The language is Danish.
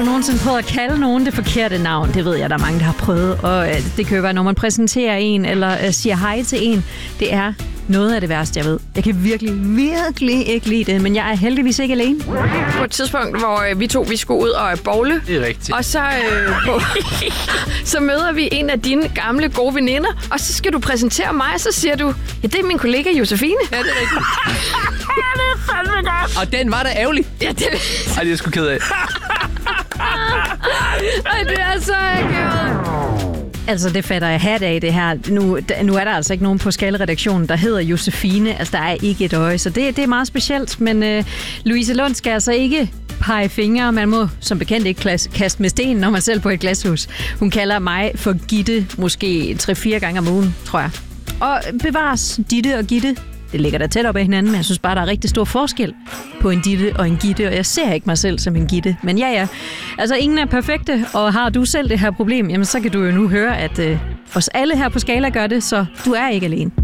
du nogensinde prøvet at kalde nogen det forkerte navn? Det ved jeg, der er mange, der har prøvet. Og det kan jo være, når man præsenterer en, eller siger hej til en. Det er noget af det værste, jeg ved. Jeg kan virkelig ikke lide det, men jeg er heldigvis ikke alene. På et tidspunkt, hvor vi skulle ud og bowle. Det er rigtigt. Og så møder vi en af dine gamle gode veninder, og så skal du præsentere mig, og så siger du, ja, det er min kollega Josefine. Ja, det er rigtigt. Det er fandme godt. Og den var da ærgerlig. Ja, det Ej, det er jeg sgu ked af. Ej, det er så akavet. Altså, det fatter jeg hat af, det her. Nu er der altså ikke nogen på Skala-redaktionen, der hedder Josefine. Altså, der er ikke et øje, så det er meget specielt. Men Louise Lund skal altså ikke pege fingre. Man må som bekendt ikke kaste med sten, når man selv på et glashus. Hun kalder mig for Gitte, måske 3-4 gange om ugen, tror jeg. Og bevares, Ditte og Gitte, det ligger da tæt op ad hinanden, men jeg synes bare, der er rigtig stor forskel på en Ditte og en Gitte, og jeg ser ikke mig selv som en Gitte. Men ja, altså ingen er perfekte, og har du selv det her problem, jamen så kan du jo nu høre, at os alle her på Skala gør det, så du er ikke alene.